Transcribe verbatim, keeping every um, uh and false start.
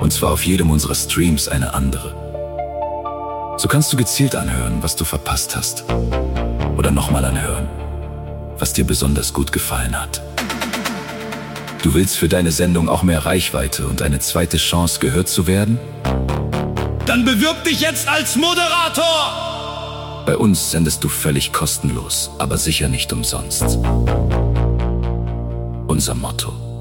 Und zwar auf jedem unserer Streams eine andere. So kannst du gezielt anhören, was du verpasst hast. Oder nochmal anhören, was dir besonders gut gefallen hat. Du willst für deine Sendung auch mehr Reichweite und eine zweite Chance, gehört zu werden? Dann bewirb dich jetzt als Moderator! Bei uns sendest du völlig kostenlos, aber sicher nicht umsonst. Unser Motto: